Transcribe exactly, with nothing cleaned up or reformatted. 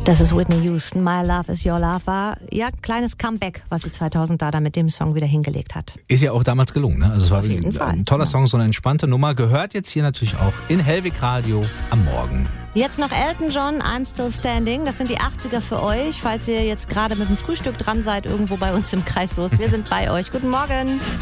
Das ist Whitney Houston. My Love is Your Love war ja kleines Comeback, was sie zweitausend da, da mit dem Song wieder hingelegt hat. Ist ja auch damals gelungen, ne? Also es war Auf jeden ein, Fall. ein toller Ja. Song, so eine entspannte Nummer. Gehört jetzt hier natürlich auch in Hellwig Radio am Morgen. Jetzt noch Elton John, I'm Still Standing. Das sind die achtziger für euch, falls ihr jetzt gerade mit dem Frühstück dran seid, irgendwo bei uns im Kreis Soest. Wir sind bei euch. Guten Morgen.